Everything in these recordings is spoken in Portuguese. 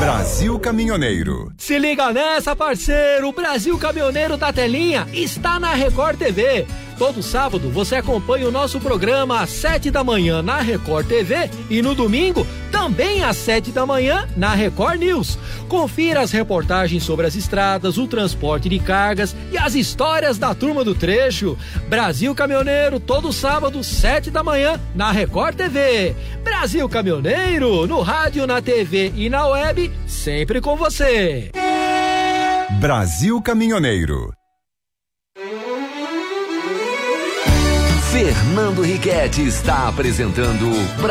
Brasil Caminhoneiro. Se liga nessa, parceiro, o Brasil Caminhoneiro da Telinha está na Record TV. Todo sábado você acompanha o nosso programa às 7 da manhã na Record TV e no domingo também às 7 da manhã na Record News. Confira as reportagens sobre as estradas, o transporte de cargas e as histórias da turma do trecho. Brasil Caminhoneiro, todo sábado, 7 da manhã na Record TV. Brasil Caminhoneiro, no rádio, na TV e na web, sempre com você. Brasil Caminhoneiro. Fernando Riquetti está apresentando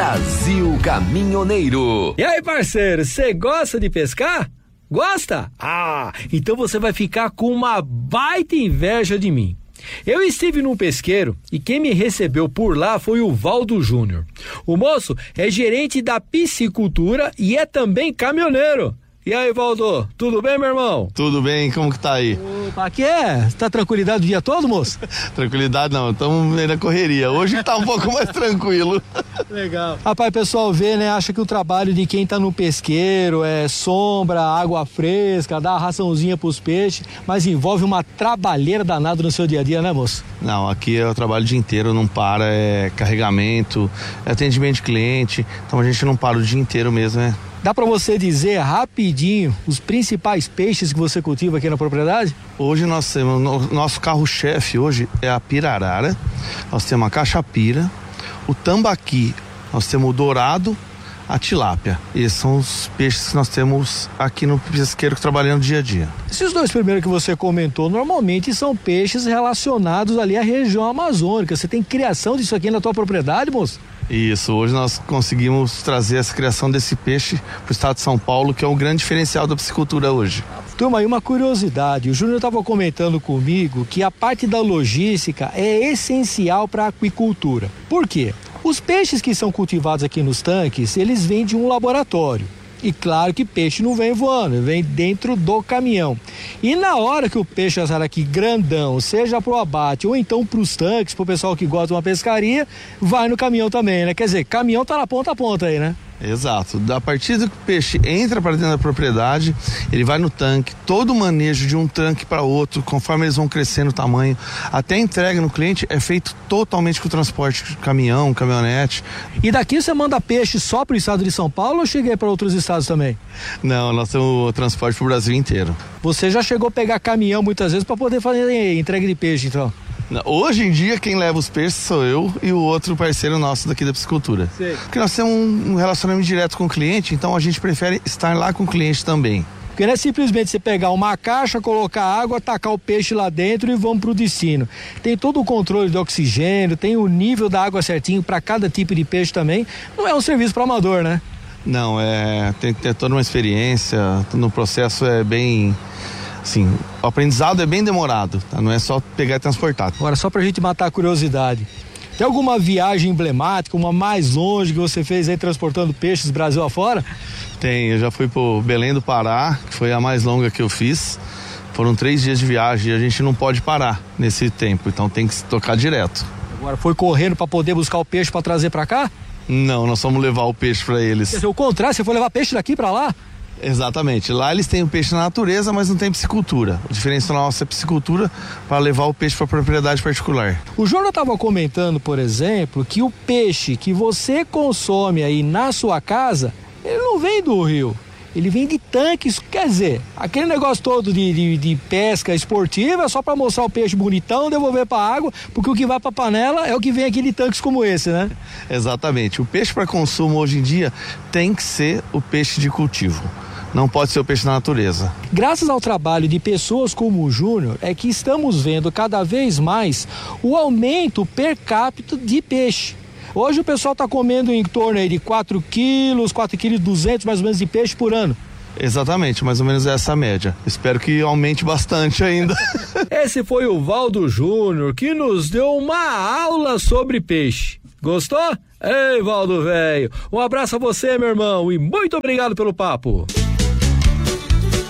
Brasil Caminhoneiro. E aí, parceiro, você gosta de pescar? Gosta? Ah, então você vai ficar com uma baita inveja de mim. Eu estive num pesqueiro e quem me recebeu por lá foi o Valdo Júnior. O moço é gerente da piscicultura e é também caminhoneiro. E aí, Valdo, tudo bem, meu irmão? Tudo bem, como que tá aí? Opa, aqui é? Tá tranquilidade o dia todo, moço? Tranquilidade não, estamos meio na correria. Hoje tá um pouco mais tranquilo. Legal. Rapaz, o pessoal vê, né, acha que o trabalho de quem tá no pesqueiro é sombra, água fresca, dá a raçãozinha pros peixes, mas envolve uma trabalheira danada no seu dia a dia, né, moço? Não, aqui é o trabalho o dia inteiro, não para, é carregamento, é atendimento de cliente, então a gente não para o dia inteiro mesmo, né? Dá pra você dizer rapidinho os principais peixes que você cultiva aqui na propriedade? Hoje nós temos, nosso carro-chefe hoje é a pirarara, nós temos a caxapira, o tambaqui, nós temos o dourado, a tilápia. Esses são os peixes que nós temos aqui no pesqueiro trabalhando dia a dia. Esses dois primeiros que você comentou, normalmente são peixes relacionados ali à região amazônica. Você tem criação disso aqui na tua propriedade, moço? Isso, hoje nós conseguimos trazer essa criação desse peixe para o estado de São Paulo, que é um grande diferencial da piscicultura hoje. Turma, aí uma curiosidade, o Júnior estava comentando comigo que a parte da logística é essencial para a aquicultura. Por quê? Os peixes que são cultivados aqui nos tanques, eles vêm de um laboratório. E claro que peixe não vem voando, vem dentro do caminhão. E na hora que o peixe sai aqui grandão, seja pro abate ou então pros tanques, pro pessoal que gosta de uma pescaria, vai no caminhão também, né? Quer dizer, caminhão tá na ponta a ponta aí, né? Exato, a partir do que o peixe entra para dentro da propriedade, ele vai no tanque, todo o manejo de um tanque para outro, conforme eles vão crescendo o tamanho, até a entrega no cliente é feito totalmente com o transporte de caminhão, caminhonete. E daqui você manda peixe só pro estado de São Paulo ou cheguei para outros estados também? Não, nós temos o transporte pro Brasil inteiro. Você já chegou a pegar caminhão muitas vezes para poder fazer entrega de peixe, então? Hoje em dia quem leva os peixes sou eu e o outro parceiro nosso daqui da piscicultura. Sei. Porque nós temos um relacionamento direto com o cliente, então a gente prefere estar lá com o cliente também. Porque não é simplesmente você pegar uma caixa, colocar água, tacar o peixe lá dentro e vamos pro destino. Tem todo o controle do oxigênio, tem o nível da água certinho para cada tipo de peixe também. Não é um serviço para amador, né? Não, tem que ter toda uma experiência, no processo é bem... Sim, o aprendizado é bem demorado, tá? Não é só pegar e transportar. Agora, só pra gente matar a curiosidade, tem alguma viagem emblemática, uma mais longe que você fez aí transportando peixes Brasil afora? Tem, eu já fui pro Belém do Pará, que foi a mais longa que eu fiz. Foram 3 dias de viagem e a gente não pode parar nesse tempo, então tem que se tocar direto. Agora, foi correndo pra poder buscar o peixe pra trazer pra cá? Não, nós vamos levar o peixe pra eles. Quer dizer, o contrário, você foi levar peixe daqui pra lá? Exatamente, lá eles têm o peixe na natureza, mas não tem piscicultura. A diferença nossa é piscicultura para levar o peixe para propriedade particular. O Júnior estava comentando, por exemplo, que o peixe que você consome aí na sua casa, ele não vem do rio, ele vem de tanques. Quer dizer, aquele negócio todo de pesca esportiva é só para mostrar o peixe bonitão, devolver para a água, porque o que vai para a panela é o que vem aqui de tanques como esse, né? Exatamente, o peixe para consumo hoje em dia tem que ser o peixe de cultivo. Não pode ser o peixe da natureza. Graças ao trabalho de pessoas como o Júnior, é que estamos vendo cada vez mais o aumento per capita de peixe. Hoje o pessoal está comendo em torno aí de 4 quilos, 4,2 kg mais ou menos de peixe por ano. Exatamente, mais ou menos essa média. Espero que aumente bastante ainda. Esse foi o Valdo Júnior, que nos deu uma aula sobre peixe. Gostou? Ei, Valdo velho, um abraço a você, meu irmão, e muito obrigado pelo papo.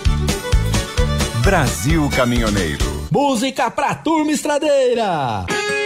Brasil Caminhoneiro. Música pra turma estradeira.